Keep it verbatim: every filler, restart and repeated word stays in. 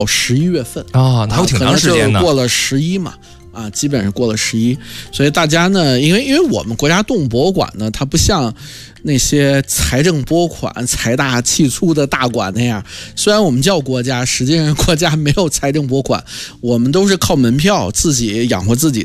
十一月份啊，还有挺长时间的， 啊、过了十一嘛。啊，基本上过了十一，所以大家呢，因为因为我们国家动物博物馆呢，它不像那些财政拨款、财大气粗的大馆那样，虽然我们叫国家，实际上国家没有财政拨款，我们都是靠门票自己养活自己